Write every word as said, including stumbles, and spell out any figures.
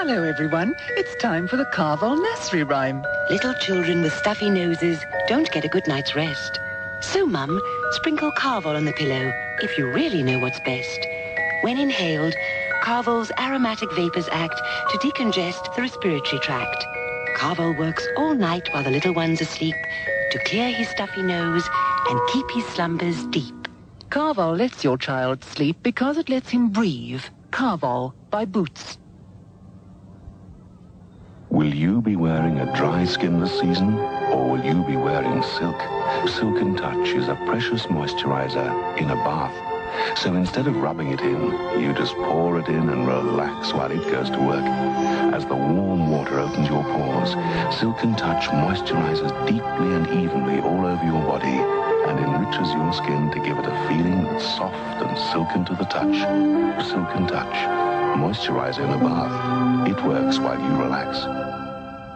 Hello, everyone. It's time for the Carvel nursery rhyme. Little children with stuffy noses don't get a good night's rest. So, Mum, sprinkle Carvel on the pillow if you really know what's best. When inhaled, Carvel's aromatic vapors act to decongest the respiratory tract. Carvel works all night while the little one's asleep to clear his stuffy nose and keep his slumbers deep. Carvel lets your child sleep because it lets him breathe. Carvel by Boots. Will you be wearing a dry skin this season, or will you be wearing silk? Silk and Touch is a precious moisturizer in a bath. So instead of rubbing it in, you just pour it in and relax while it goes to work. As the warm water opens your pores, Silk and Touch moisturizes deeply and evenly all over your body and enriches your skin to give it a feeling that's soft and silken to the touch. Silk and Touch. Moisturizer in the bath. It works while you relax.